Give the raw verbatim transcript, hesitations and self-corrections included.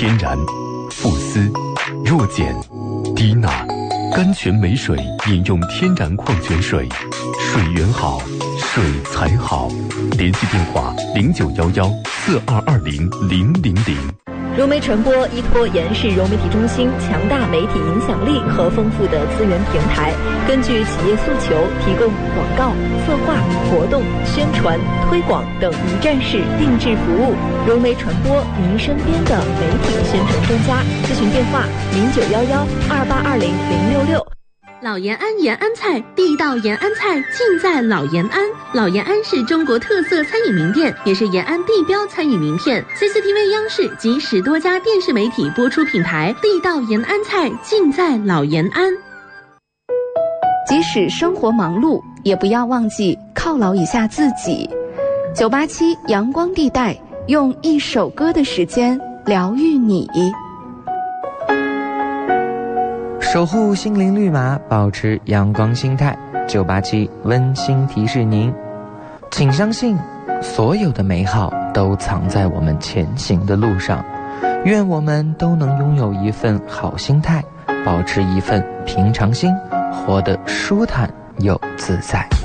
天然、富斯、弱碱、低钠，甘泉美水饮用天然矿泉水，水源好，水才好。联系电话零九幺幺四二二零零零零。 融媒传播依托延世融媒体中心强大媒体影响力和丰富的资源平台，根据企业诉求，提供广告、策划、活动、宣传、推广等一站式定制服务。融媒传播，您身边的媒体宣传专家。咨询电话零九幺幺二八二零零六六。 老延安延安菜，地道延安菜尽在老延安。老延安是中国特色餐饮名店，也是延安地标餐饮名片。C C T V 央视及十多家电视媒体播出品牌，地道延安菜尽在老延安。 即使生活忙碌，也不要忘记犒劳一下自己。九八七阳光地带，用一首歌的时间疗愈你。 守护心灵绿码，保持阳光心态。九八七温馨提示您，请相信，所有的美好都藏在我们前行的路上。愿我们都能拥有一份好心态，保持一份平常心，活得舒坦又自在。